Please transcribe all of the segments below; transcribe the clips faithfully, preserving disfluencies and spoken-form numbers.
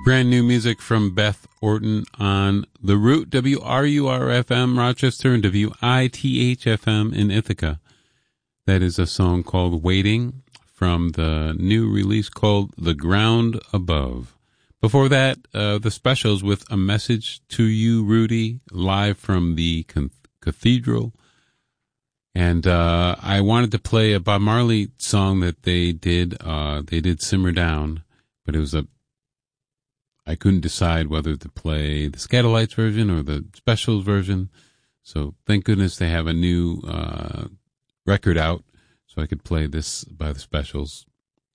Brand new music from Beth Orton on The Root, W R U R F M Rochester and W I T H F M in Ithaca. That is a song called Waiting from the new release called The Ground Above. Before that, uh, the specials with A Message to You, Rudy, live from the Cathedral. And uh, I wanted to play a Bob Marley song that they did. Uh, they did Simmer Down, but it was a. I couldn't decide whether to play the Scatolites version or the specials version. So thank goodness they have a new uh, record out, so I could play this by the specials.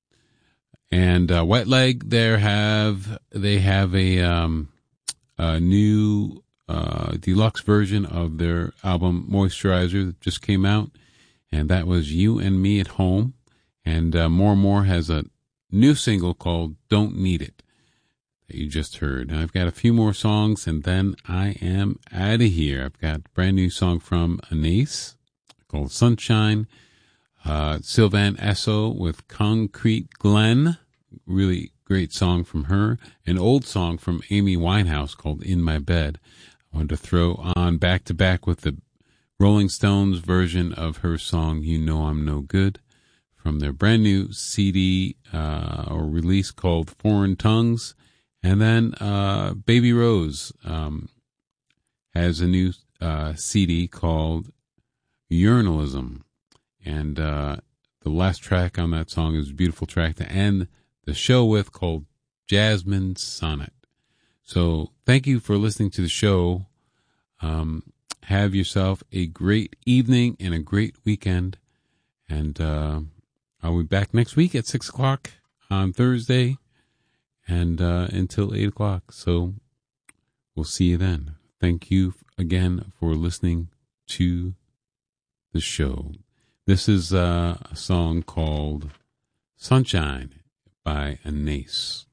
And uh, Wet Leg, there have they have a, um, a new uh, deluxe version of their album Moisturizer that just came out, and that was You and Me at Home. And uh, More and More has a new single called Don't Need It that you just heard. And I've got a few more songs, and then I am out of here. I've got a brand new song from Anais called Sunshine. Uh, Sylvan Esso with Concrete Glen, really great song from her. An old song from Amy Winehouse called In My Bed. I wanted to throw on back to back with the Rolling Stones version of her song You Know I'm No Good from their brand new C D uh, or release called Foreign Tongues. And then uh, Baby Rose um, has a new uh, C D called Urinalism. And uh, the last track on that song is a beautiful track to end the show with called Jasmine Sonnet. So thank you for listening to the show. Um, have yourself a great evening and a great weekend. And uh, I'll be back next week at six o'clock on Thursday and uh, until eight o'clock. So we'll see you then. Thank you again for listening to the show. This is uh, a song called Sunshine by Anais.